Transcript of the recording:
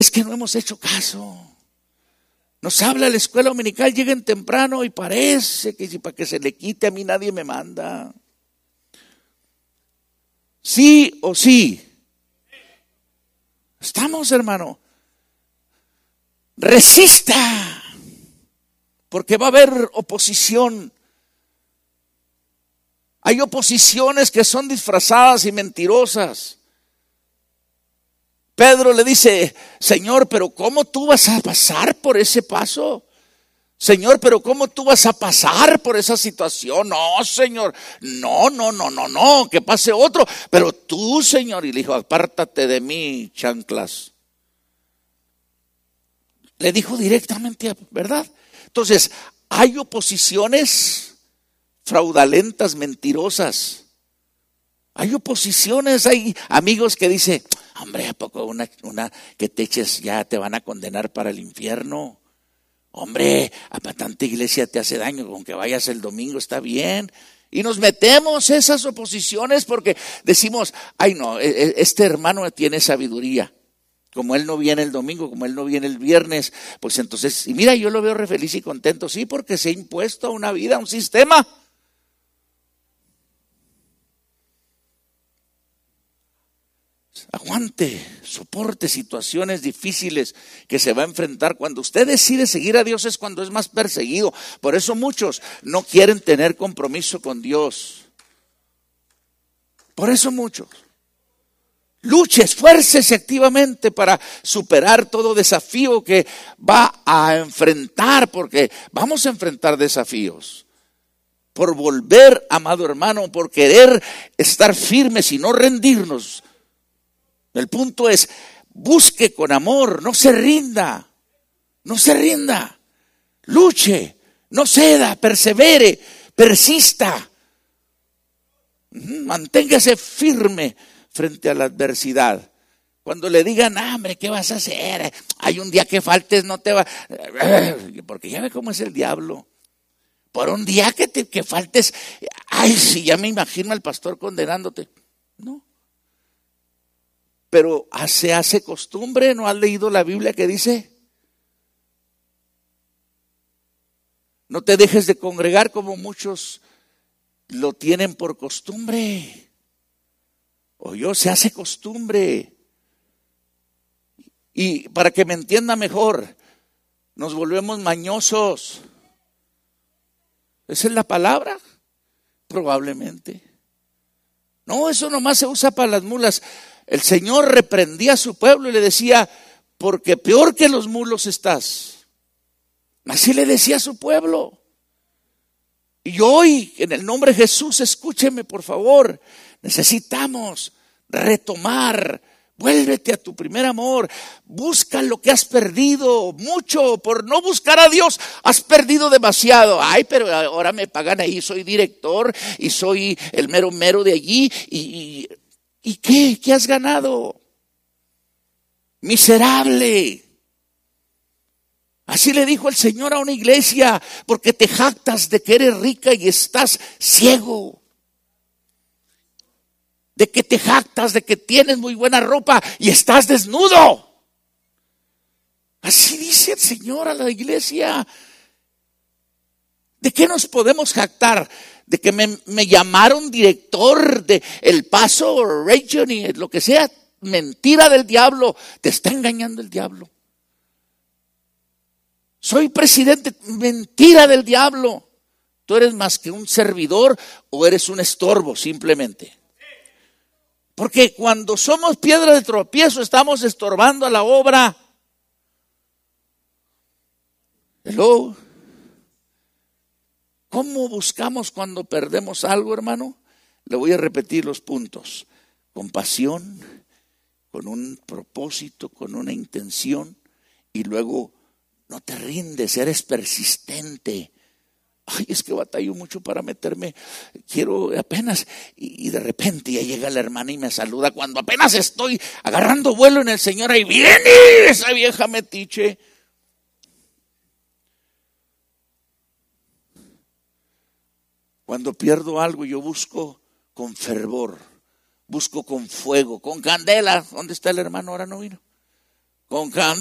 Es que no hemos hecho caso. Nos habla la escuela dominical, lleguen temprano y parece que si para que se le quite a mí nadie me manda. Sí o sí. Estamos, hermano. Resista, porque va a haber oposición. Hay oposiciones que son disfrazadas y mentirosas. Pedro le dice: Señor, pero ¿cómo tú vas a pasar por ese paso? Señor, pero ¿cómo tú vas a pasar por esa situación? No, Señor, no, que pase otro. Pero tú, Señor, y le dijo: apártate de mí, chanclas. Le dijo directamente, ¿verdad? Entonces, hay oposiciones fraudulentas, mentirosas. Hay oposiciones, hay amigos que dicen: hombre, ¿a poco una que te eches ya te van a condenar para el infierno? Hombre, a tanta iglesia te hace daño, con que vayas el domingo está bien. Y nos metemos esas oposiciones porque decimos: ay no, este hermano tiene sabiduría. Como él no viene el domingo, como él no viene el viernes, pues entonces, y mira, yo lo veo re feliz y contento. Sí, porque se ha impuesto a una vida, a un sistema. Aguante, soporte situaciones difíciles que se va a enfrentar. Cuando usted decide seguir a Dios es cuando es más perseguido. Por eso muchos no quieren tener compromiso con Dios. Por eso muchos. Luche, esfuércese activamente para superar todo desafío que va a enfrentar, porque vamos a enfrentar desafíos. Por volver, amado hermano, por querer estar firmes y no rendirnos. El punto es: busque con amor, no se rinda, luche, no ceda, persevere, persista, manténgase firme frente a la adversidad. Cuando le digan: hombre, ¿qué vas a hacer? Hay un día que faltes, no te va. Porque ya ve cómo es el diablo. Por un día que faltes, ay, sí, ya me imagino al pastor condenándote. No. Pero se hace costumbre. ¿No has leído la Biblia que dice: no te dejes de congregar como muchos lo tienen por costumbre? Se hace costumbre. Y para que me entienda mejor, nos volvemos mañosos. ¿Esa es la palabra? Probablemente. No, eso nomás se usa para las mulas. El Señor reprendía a su pueblo y le decía: porque peor que los mulos estás. Así le decía a su pueblo. Y hoy, en el nombre de Jesús, escúcheme por favor, necesitamos retomar. Vuélvete a tu primer amor. Busca lo que has perdido mucho. Por no buscar a Dios has perdido demasiado. Ay, pero ahora me pagan ahí, soy director y soy el mero de allí. ¿Y qué? ¿Qué has ganado? Miserable. Así le dijo el Señor a una iglesia: porque te jactas de que eres rica y estás ciego. De que te jactas de que tienes muy buena ropa y estás desnudo. Así dice el Señor a la iglesia. ¿De qué nos podemos jactar? De que me llamaron director de El Paso Region y lo que sea. Mentira del diablo. Te está engañando el diablo. Soy presidente. Mentira del diablo. Tú eres más que un servidor o eres un estorbo simplemente. Porque cuando somos piedra de tropiezo estamos estorbando a la obra. Hello. ¿Cómo buscamos cuando perdemos algo, hermano? Le voy a repetir los puntos. Con pasión, con un propósito, con una intención, y luego no te rindes, eres persistente. Ay, es que batallo mucho para meterme, quiero apenas, y de repente ya llega la hermana y me saluda cuando apenas estoy agarrando vuelo en el Señor. Ahí viene esa vieja metiche. Cuando pierdo algo yo busco con fervor, busco con fuego, con candela. ¿Dónde está el hermano? Ahora no vino. con